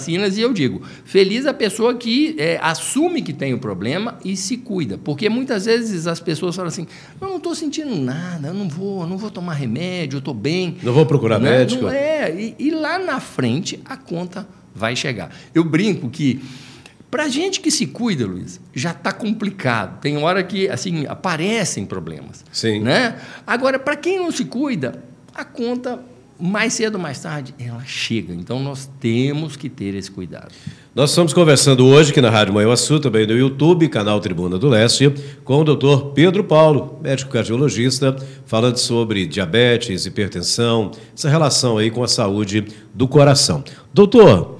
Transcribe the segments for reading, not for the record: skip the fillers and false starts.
vacinas, e eu digo, feliz a pessoa que assume que tem o problema e se cuida, porque muitas vezes as pessoas falam assim, eu não estou sentindo nada, eu não vou tomar remédio, eu estou bem. Não vou procurar médico? Não e lá na frente a conta vai chegar. Eu brinco que, para a gente que se cuida, Luiz, já está complicado. Tem hora que assim, aparecem problemas. Sim. Né? Agora, para quem não se cuida, a conta, mais cedo ou mais tarde, ela chega. Então, nós temos que ter esse cuidado. Nós estamos conversando hoje aqui na Rádio Manhuaçu, também no YouTube, canal Tribuna do Leste, com o doutor Pedro Paulo, médico cardiologista, falando sobre diabetes, hipertensão, essa relação aí com a saúde do coração. Doutor,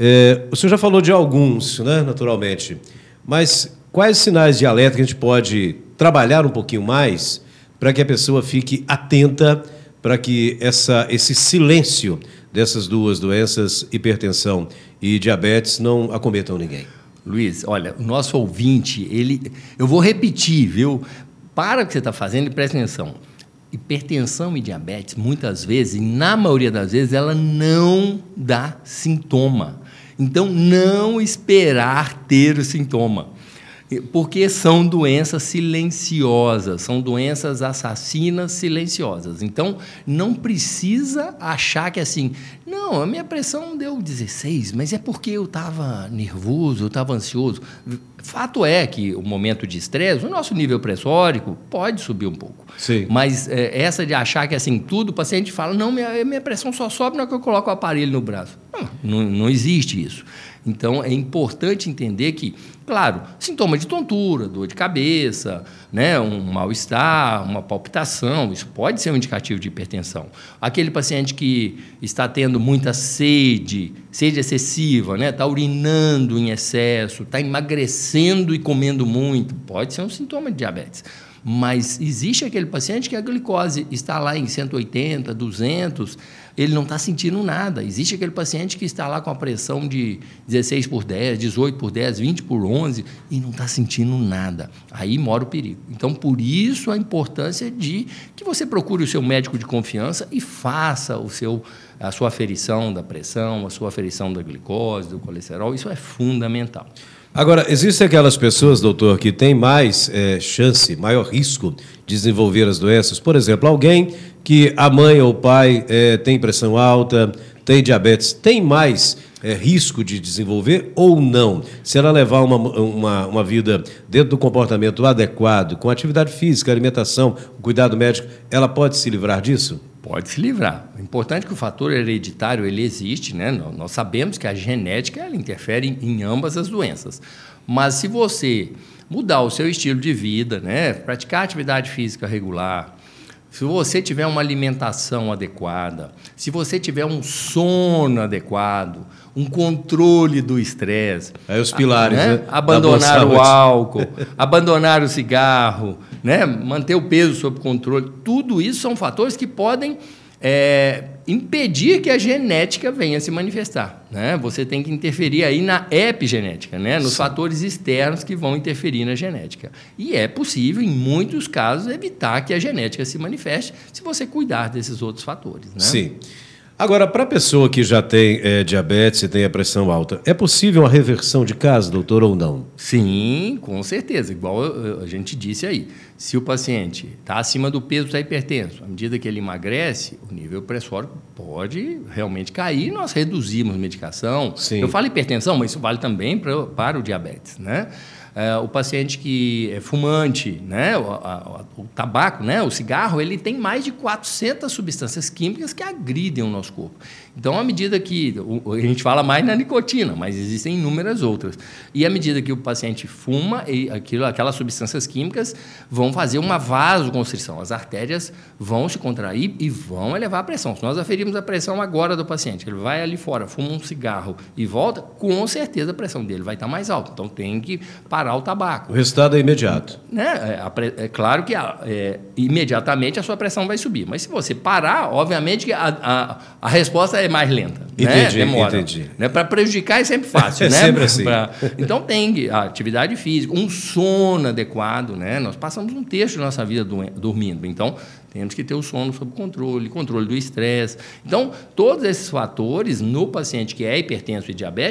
o senhor já falou de alguns, né, naturalmente, mas quais sinais de alerta que a gente pode trabalhar um pouquinho mais para que a pessoa fique atenta para que esse silêncio dessas duas doenças, hipertensão e diabetes, não acometam ninguém? Luiz, olha, o nosso ouvinte, eu vou repetir, viu? Para o que você está fazendo e presta atenção. Hipertensão e diabetes, muitas vezes, e na maioria das vezes, ela não dá sintoma. Então, não esperar ter o sintoma, porque são doenças silenciosas, são doenças assassinas silenciosas. Então, não precisa achar que assim, não, a minha pressão deu 16, mas é porque eu estava nervoso, eu estava ansioso. Fato é que o momento de estresse, o nosso nível pressórico pode subir um pouco. Sim. Mas essa de achar que assim, tudo, o paciente fala, não, minha pressão só sobe na hora que eu coloco o aparelho no braço. Não existe isso. Então, é importante entender que, claro, sintoma de tontura, dor de cabeça, né, um mal-estar, uma palpitação, isso pode ser um indicativo de hipertensão. Aquele paciente que está tendo muita sede excessiva, né, está urinando em excesso, está emagrecendo e comendo muito, pode ser um sintoma de diabetes. Mas existe aquele paciente que a glicose está lá em 180, 200, ele não está sentindo nada. Existe aquele paciente que está lá com a pressão de 16/10, 18/10, 20/11 e não está sentindo nada. Aí mora o perigo. Então, por isso a importância de que você procure o seu médico de confiança e faça a sua aferição da pressão, a sua aferição da glicose, do colesterol. Isso é fundamental. Agora, existem aquelas pessoas, doutor, que têm mais chance, maior risco de desenvolver as doenças. Por exemplo, alguém que a mãe ou o pai tem pressão alta, tem diabetes, tem mais risco de desenvolver ou não? Se ela levar uma vida dentro do comportamento adequado, com atividade física, alimentação, cuidado médico, ela pode se livrar disso? Pode se livrar. É importante que o fator hereditário ele existe, né? Nós sabemos que a genética ela interfere em ambas as doenças. Mas se você mudar o seu estilo de vida, né? Praticar atividade física regular, se você tiver uma alimentação adequada, se você tiver um sono adequado, um controle do estresse... Aí os pilares, né? Abandonar o álcool, abandonar o cigarro, né? Manter o peso sob controle. Tudo isso são fatores que podem impedir que a genética venha se manifestar, né? Você tem que interferir aí na epigenética, né? Nos fatores externos que vão interferir na genética. E é possível, em muitos casos, evitar que a genética se manifeste se você cuidar desses outros fatores, né? Sim. Agora, para a pessoa que já tem diabetes e tem a pressão alta, é possível a reversão de caso, doutor, ou não? Sim, com certeza. Igual a gente disse aí. Se o paciente está acima do peso, está hipertenso, à medida que ele emagrece, o nível pressórico pode realmente cair e nós reduzimos medicação. Sim. Eu falo hipertensão, mas isso vale também para o diabetes, né? O paciente que é fumante, né? O tabaco, né? O cigarro, ele tem mais de 400 substâncias químicas que agridem o nosso corpo. Então, à medida que... A gente fala mais na nicotina, mas existem inúmeras outras. E à medida que o paciente fuma, aquelas substâncias químicas vão fazer uma vasoconstrição. As artérias vão se contrair e vão elevar a pressão. Se nós aferirmos a pressão agora do paciente, ele vai ali fora, fuma um cigarro e volta, com certeza a pressão dele vai estar mais alta. Então, tem que parar o tabaco. O resultado é imediato. Né? É claro que imediatamente a sua pressão vai subir. Mas se você parar, obviamente que a resposta é mais lenta. Entendi, né? Demora. Entendi. Né? Para prejudicar é sempre fácil. É né? sempre assim. Então tem a atividade física, um sono adequado. Né? Nós passamos um terço da nossa vida dormindo. Então, temos que ter o sono sob controle do estresse. Então, todos esses fatores no paciente que é hipertenso e diabético,